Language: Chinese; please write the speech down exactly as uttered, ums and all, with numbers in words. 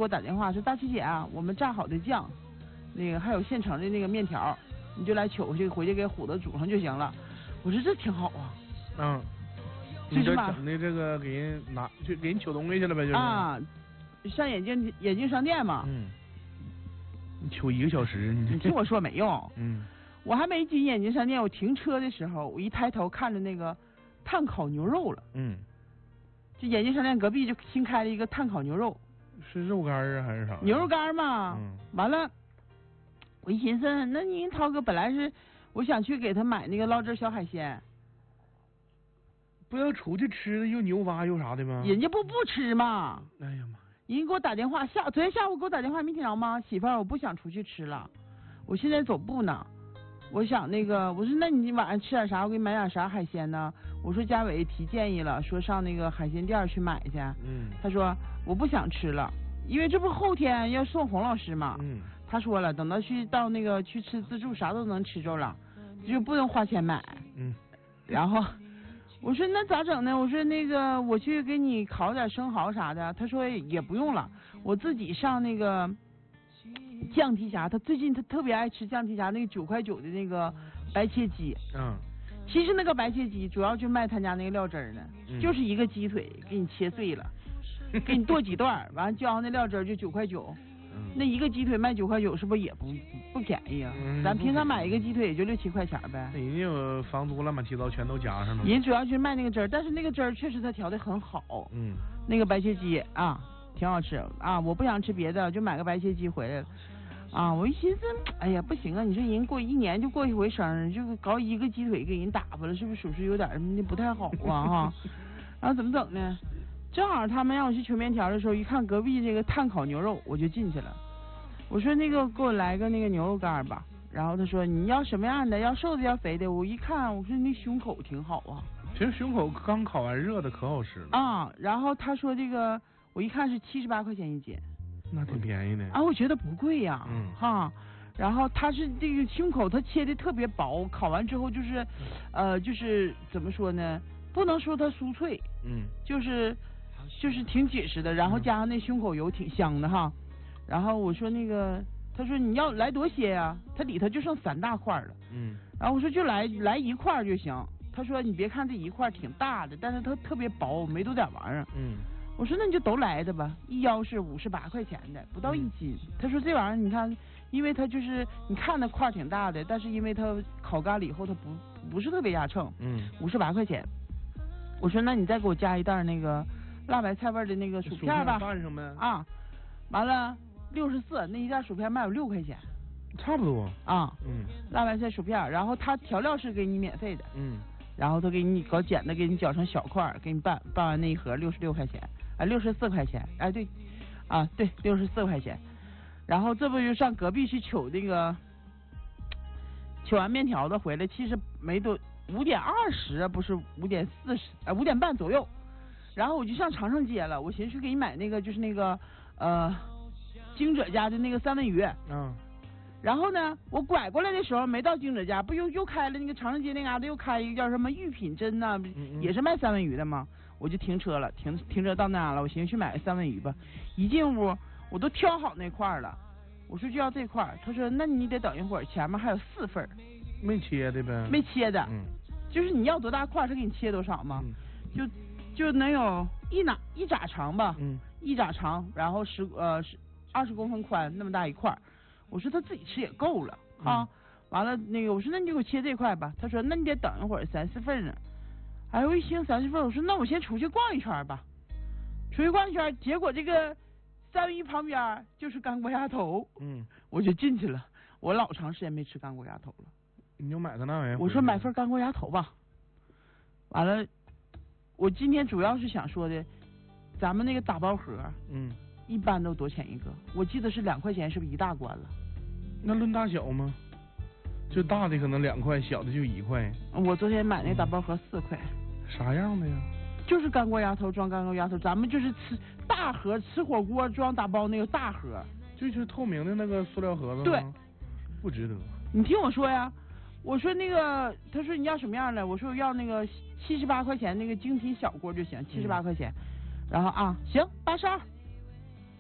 我打电话说大七姐啊，我们炸好的酱，那个还有现成的那个面条，你就来取回去，回去给虎子煮上就行了。我说这挺好啊。 嗯。你这整的这个给人拿去给人取东西去了呗，就是。 啊，上眼镜眼镜商店嘛。 嗯。你取一个小时，你你听我说没用。 嗯。 我还没进眼镜商店，我停车的时候，我一抬头看着那个炭烤牛肉了。 嗯。 就眼镜商店隔壁就新开了一个炭烤牛肉。 是肉干啊还是啥？ 牛肉干嘛。 嗯。 完了，我一寻思，那您涛哥本来是我想去给他买那个捞汁小海鲜。 不要出去吃的又牛蛙又啥的吗？ 人家不不吃嘛。 哎呀妈！ 人家给我打电话，下昨天下午给我打电话，没听着吗？媳妇儿，我不想出去吃了，我现在走步呢。我想那个，我说那你晚上吃点啥？我给你买点啥海鲜呢？我说嘉伟提建议了，说上那个海鲜店去买去。 嗯。 他说我不想吃了，因为这不后天要送洪老师嘛。 嗯。 他说了，等到去到那个去吃自助，啥都能吃着了，就不能花钱买。 嗯。 然后。我说那咋整呢？我说那个我去给你烤点生蚝啥的。他说也不用了，我自己上那个酱蹄侠，他最近他特别爱吃酱蹄侠那个九块九的那个白切鸡。 嗯。 其实那个白切鸡主要就卖他家那个料汁呢， 嗯、 就是一个鸡腿给你切碎了，给你剁几段，完了浇上那料汁就九块九。那一个鸡腿卖九块九，是不是也不不便宜啊？ 嗯、 咱平常买一个鸡腿也就六七块钱呗。 人家有房租乱七八糟全都加上了。 人主要就是卖那个汁儿，但是那个汁儿确实他调的很好。 嗯。 那个白切鸡啊，挺好吃啊！我不想吃别的，就买个白切鸡回来了。啊，我一寻思，哎呀，不行啊！你说人过一年就过一回生日，就搞一个鸡腿给人打发了，是不是属实有点不太好啊？哈。然后怎么整呢？正好他们让我去求面条的时候，一看隔壁这个炭烤牛肉，我就进去了。我说那个给我来个那个牛肉干吧。然后他说你要什么样的？要瘦的要肥的？我一看，我说那胸口挺好啊。 其实胸口刚烤完热的可好吃了啊。然后他说这个，我一看是七十八块钱一斤， 那挺便宜的啊。我觉得不贵呀。 嗯。 哈。然后他是这个胸口，他切的特别薄，烤完之后就是，呃，就是怎么说呢？不能说它酥脆， 嗯， 就是就是挺紧实的，然后加上那胸口油挺香的哈。然后我说那个，他说你要来多些呀？它里头就剩三大块了。 嗯。 然后我说就来来一块就行。他说你别看这一块挺大的，但是它特别薄，没多点玩意儿。 嗯。 我说那你就都来的吧，一腰是五十八块钱的，不到一斤。嗯、他说这玩意儿你看，因为它就是你看那块挺大的，但是因为它烤干了以后它不不是特别压秤。 嗯。 五十八块钱。我说那你再给我加一袋那个辣白菜味的那个薯片吧。 拌上呗。 啊，完了。六十四，那一袋薯片卖我六块钱， 差不多啊。 嗯， 辣白菜薯片，然后他调料是给你免费的。 嗯， 然后他给你搞剪的，给你绞成小块，给你拌拌完那一盒六十六块钱，啊，六十四块钱，哎对，啊对，六十四块钱。然后这不就上隔壁去取那个，取完面条子回来，其实没多五点二十，不是五点四十，呃五点半左右。然后我就上长盛街了，我寻思去给你买那个就是那个呃。惊蛰家的那个三文鱼， 嗯， 然后呢，我拐过来的时候没到惊蛰家，不又又开了那个长盛街那嘎达又开一个叫什么御品珍呐、啊嗯， 也是卖三文鱼的嘛，我就停车了，停停车到那了，我寻思去买个三文鱼吧，一进屋我都挑好那块了，我说就要这块，他说那你得等一会儿，前面还有四份， 没切的呗， 没切的， 嗯， 就是你要多大块，他给你切多少嘛， 嗯、 就就能有一哪一拃长吧， 嗯， 一拃长，然后十呃十。二十公分宽那么大一块，我说他自己吃也够了啊。嗯、完了那个我说那你就给我切这块吧，他说那你得等一会儿三四份呢。哎我一听三四份，我说那我先出去逛一圈吧。出去逛一圈，结果这个三文鱼旁边就是干锅鸭头， 嗯， 我就进去了。我老长时间没吃干锅鸭头了。 你就买个那玩意儿。 我说买份干锅鸭头吧。完了，我今天主要是想说的，咱们那个打包盒， 嗯。 一般都多钱一个？我记得是两块钱，是不是一大关了？ 那论大小吗？就大的可能两块，小的就一块。 我昨天买那打包盒四块。 嗯、啥样的呀？ 就是干锅鸭头装干锅鸭头，咱们就是吃大盒吃火锅装打包那个大盒， 就是透明的那个塑料盒子吗？ 对， 不值得。 你听我说呀，我说那个，他说你要什么样的？我说我要那个七十八块钱那个精品小锅就行，七十八块钱。嗯、然后啊，行，八十二。